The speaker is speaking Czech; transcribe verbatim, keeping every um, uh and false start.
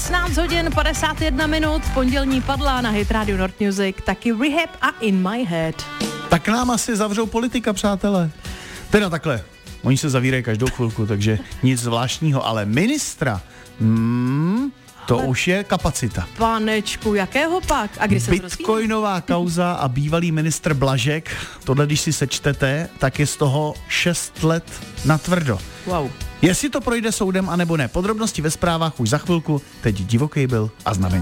šestnáct hodin padesát jedna minut, pondělní padla na Hit Radio North Music, taky Rehab a In My Head. Tak nám asi zavřou politika, přátelé. Teda takhle, oni se zavírají každou chvilku, takže nic zvláštního, ale ministra, hmm, to ale už je kapacita. Panečku, jakého pak? A kdy se Bitcoinová kauza a bývalý ministr Blažek, tohle když si sečtete, tak je z toho šest let natvrdo. Wow. Jestli to projde soudem anebo ne, podrobnosti ve zprávách už za chvilku, teď Divoký byl a znamení.